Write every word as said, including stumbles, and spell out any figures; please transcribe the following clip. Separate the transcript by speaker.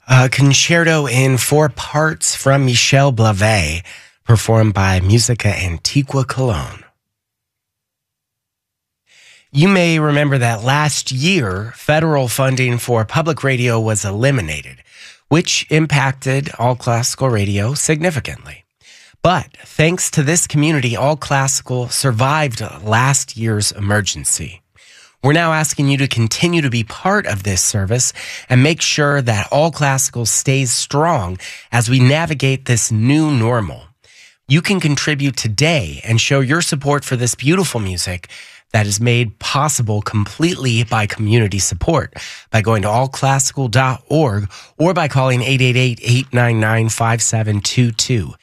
Speaker 1: A concerto in four parts from Michel Blavet, performed by Musica Antiqua Cologne. You may remember that last year, federal funding for public radio was eliminated, which impacted all classical radio significantly. But thanks to this community, All Classical survived last year's emergency. We're now asking you to continue to be part of this service and make sure that All Classical stays strong as we navigate this new normal. You can contribute today and show your support for this beautiful music that is made possible completely by community support by going to all classical dot org or by calling eight eight eight, eight nine nine, five seven two two.